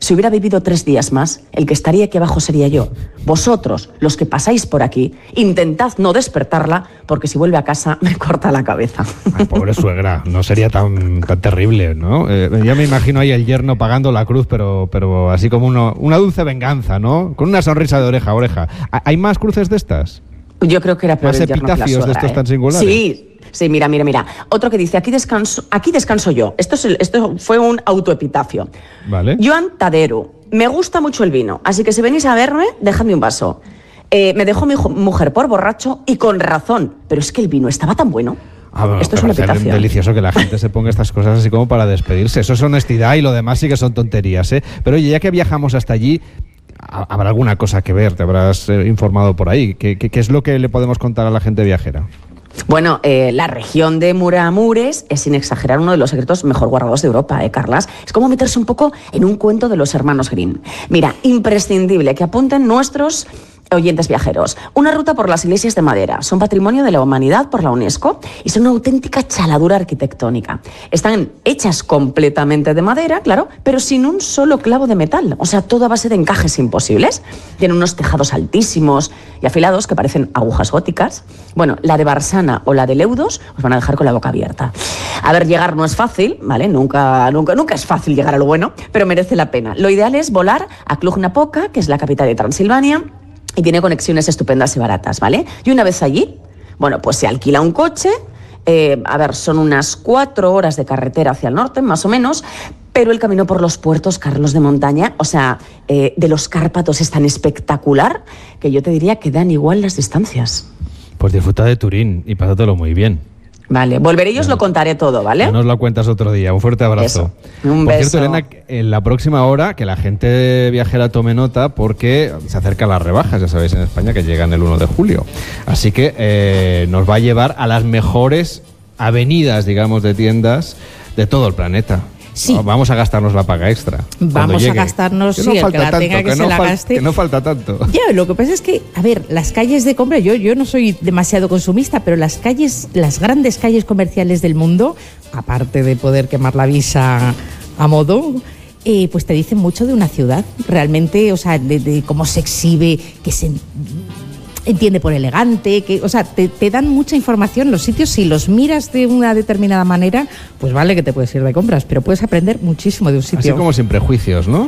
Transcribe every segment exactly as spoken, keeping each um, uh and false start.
Si hubiera vivido tres días más, el que estaría aquí abajo sería yo. Vosotros, los que pasáis por aquí, intentad no despertarla, porque si vuelve a casa me corta la cabeza. Ay, pobre suegra, no sería tan, tan terrible, ¿no? Eh, ya me imagino ahí el yerno pagando la cruz, pero, pero así como uno, una dulce venganza, ¿no? Con una sonrisa de oreja a oreja. ¿Hay más cruces de estas? Yo creo que era peor ¿Más el yerno que la epitafios suegra, de estos ¿eh? tan singulares? Sí. Sí, mira, mira, mira. Otro que dice, aquí descanso, aquí descanso yo. Esto, es el, esto fue un autoepitafio. Vale. Joan Tadero, me gusta mucho el vino, así que si venís a verme, dejadme un vaso. Eh, me dejó mi mujer por borracho y con razón, pero es que el vino estaba tan bueno. Ah, bueno, esto es una epitafio. Delicioso que la gente se ponga estas cosas así como para despedirse. Eso es honestidad y lo demás sí que son tonterías, ¿eh? Pero oye, ya que viajamos hasta allí, habrá alguna cosa que ver, te habrás eh, informado por ahí. ¿Qué, qué, ¿Qué es lo que le podemos contar a la gente viajera? Bueno, eh, la región de Muramures es, sin exagerar, uno de los secretos mejor guardados de Europa, ¿eh, Carlas? Es como meterse un poco en un cuento de los hermanos Grimm. Mira, imprescindible que apunten nuestros oyentes viajeros. Una ruta por las iglesias de madera. Son patrimonio de la humanidad por la UNESCO y son una auténtica chaladura arquitectónica. Están hechas completamente de madera, claro, pero sin un solo clavo de metal. O sea, todo a base de encajes imposibles. Tienen unos tejados altísimos y afilados que parecen agujas góticas. Bueno, la de Barsana o la de Leudos os van a dejar con la boca abierta. A ver, llegar no es fácil, ¿vale? Nunca, nunca, nunca es fácil llegar a lo bueno, pero merece la pena. Lo ideal es volar a Cluj-Napoca, que es la capital de Transilvania, y tiene conexiones estupendas y baratas, ¿vale? Y una vez allí, bueno, pues se alquila un coche, eh, a ver, son unas cuatro horas de carretera hacia el norte, más o menos, pero el camino por los puertos, Carlos, de montaña, o sea, eh, de los Cárpatos es tan espectacular que yo te diría que dan igual las distancias. Pues disfruta de Turín y pásatelo muy bien. Vale, volveré y os lo contaré todo, ¿vale? Ya nos lo cuentas otro día. Un fuerte abrazo. Eso. Un Por beso. cierto, Elena, en la próxima hora, que la gente viajera tome nota porque se acercan las rebajas, ya sabéis, en España, que llegan el uno de julio. Así que eh, nos va a llevar a las mejores avenidas, digamos, de tiendas de todo el planeta. Sí. Vamos a gastarnos la paga extra. Vamos llegue. a gastarnos, que sí, no el falta que la tanto, tenga que, que se no la fal- gaste. Que no falta tanto. Ya, lo que pasa es que, a ver, las calles de compra, yo, yo no soy demasiado consumista, pero las calles, las grandes calles comerciales del mundo, aparte de poder quemar la visa a modo, eh, pues te dicen mucho de una ciudad. Realmente, o sea, de, de cómo se exhibe, que se entiende por elegante, que, o sea, te, te dan mucha información los sitios. Si los miras de una determinada manera, pues vale que te puedes ir de compras, pero puedes aprender muchísimo de un sitio. Así como sin prejuicios, ¿no?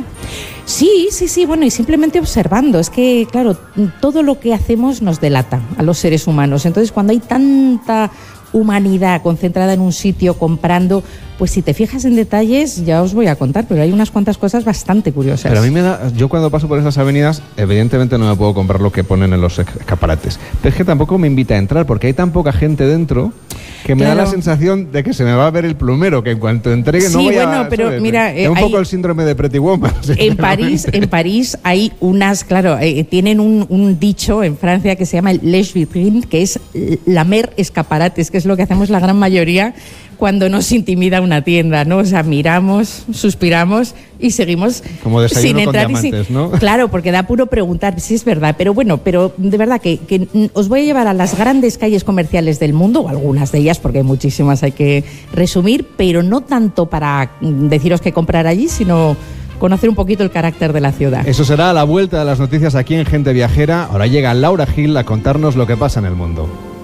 Sí, sí, sí, bueno, y simplemente observando. Es que, claro, todo lo que hacemos nos delata a los seres humanos. Entonces, cuando hay tanta humanidad concentrada en un sitio comprando, pues si te fijas en detalles, ya os voy a contar, pero hay unas cuantas cosas bastante curiosas. Pero a mí me da, yo cuando paso por esas avenidas, evidentemente no me puedo comprar lo que ponen en los escaparates, pero es que tampoco me invita a entrar porque hay tan poca gente dentro que me Claro. da la sensación de que se me va a ver el plumero, que en cuanto entregue no Sí, voy a... bueno, pero ¿sabes? mira, Es eh, un hay- poco el síndrome de Pretty Woman. En París, en París hay unas, claro, eh, tienen un, un dicho en Francia que se llama el lèche vitrine, que es lamer escaparates, que es lo que hacemos la gran mayoría cuando nos intimida una tienda, ¿no? O sea, miramos, suspiramos y seguimos Como desayuno sin con entrar y sin- diamantes, ¿no? Claro, porque da puro preguntar, sí es verdad, pero bueno, pero de verdad que, que os voy a llevar a las grandes calles comerciales del mundo, o algunas de ellas, porque hay muchísimas, hay que resumir, pero no tanto para mm, deciros qué comprar allí, sino conocer un poquito el carácter de la ciudad. Eso será a la vuelta de las noticias aquí en Gente Viajera. Ahora llega Laura Gil a contarnos lo que pasa en el mundo.